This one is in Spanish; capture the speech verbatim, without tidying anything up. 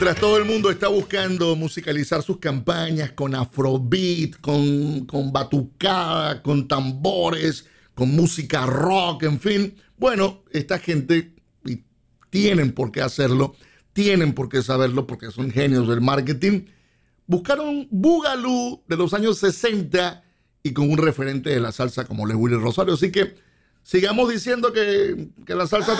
Tras todo el mundo está buscando musicalizar sus campañas con afrobeat, con, con batucada, con tambores, con música rock, en fin. Bueno, esta gente, y tienen por qué hacerlo, tienen por qué saberlo porque son genios del marketing, buscaron Boogaloo de los años sesenta y con un referente de la salsa como es Willy Rosario. Así que sigamos diciendo que, que la salsa